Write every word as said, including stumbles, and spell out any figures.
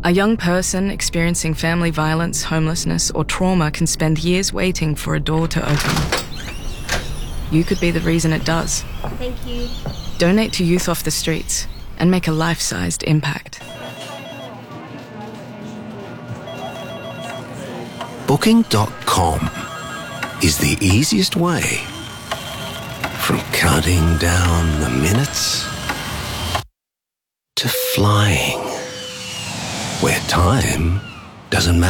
A young person experiencing family violence, homelessness, or trauma can spend years waiting for a door to open. You could be the reason it does. Thank you. Donate to Youth Off the Streets and make a life-sized impact. Booking dot com is the easiest way from counting down the minutes to flying, where time doesn't matter.